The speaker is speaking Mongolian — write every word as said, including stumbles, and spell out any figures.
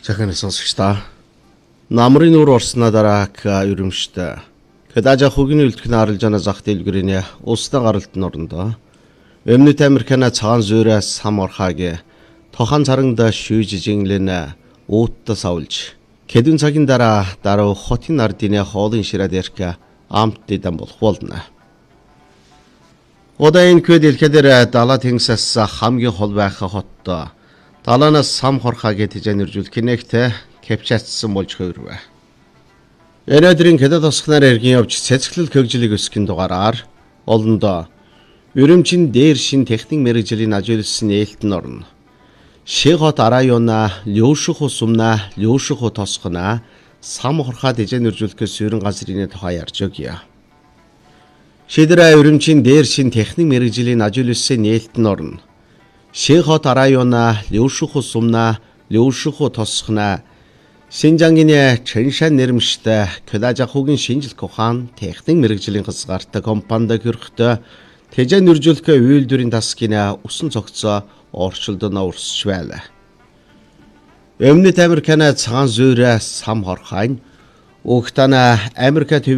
Захын сонсогчдаа намрын нуур орсноо дараа өрөмжтэй Кадажа хугийн үлдэх наралж ана зах дэлгэрийн улстай гаралтын орондоо Өмнөд Американа цагаан зөөрөөс сам орхаагийн тохан царангда шүүжижинглэн уутта савлж Кэдүн цагийн дараа дараа хотын ардын хоолын шираад ярка амттайдан болох болно. Одаин көдөлхөдөр далаа тэнгисээс хамгийн хол байх хоттой Даланаас сам хорхаагийн тэжээнэржүүлэх нэгтэй капчаатсан болж хөврвэ. Өнөөдрийн Кэдэ тосгоноор эргэн явж цэцгэлэл хөгжлийг өсгөн дугаараар олондоо өрөмчин дээр шин техник мэргэжлийн ажигласан нээлтэн орно. Шихот арайона лёшхо сумна лёшхо тосгоноо сам хорхаа тэжээнэржүүлэхээс сүүрэн газрын тухай ярьж өгье. Шийдэрэ өрөмчин дээр шин техник мэргэжлийн ажигласан нээлтэн орно. Шихот арайона лёшхо сумна лёшхо тосгоноо Шинжангийн Чэншан нэрмжтэй Кадажа хугийн шинжилх ухаан техник мэргэжлийн хязгаартай компанид хөрөхтэй тэжээнэржүүлэх үйлдвэрийн тасгийн усан цогцоо орчилдоноо урсч байлаа. Өмнөд Американы цагаан зөөрөө сам хорхайн Угтана Америк